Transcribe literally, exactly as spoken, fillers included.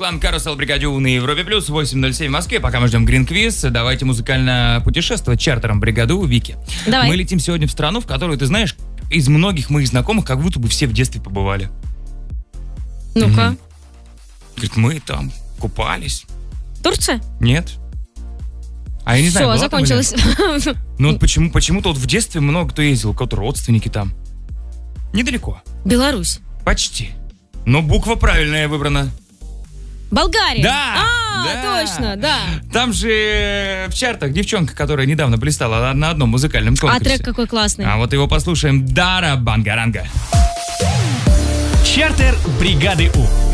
Клан, Карусел, Бригаде У на Европе Плюс, восемь ноль семь в Москве. Пока мы ждем Green Quiz, давайте музыкально путешествовать чартером Бригаду У Вики. Давай. Мы летим сегодня в страну, в которую, ты знаешь, из многих моих знакомых как будто бы все в детстве побывали. Ну-ка. Угу. Говорит, мы там купались. Турция? Нет. А я не знаю, Все, была там или нет? закончилось. Ну вот почему, почему-то вот в детстве много кто ездил, у кого-то родственники там. Недалеко. Беларусь. Почти. Но буква правильная выбрана. Болгария. Да! А, да. точно, да. Там же в чартах девчонка, которая недавно блистала на одном музыкальном конкурсе. А трек какой классный. А вот его послушаем. Дара Бангаранга. Чартер Бригады У.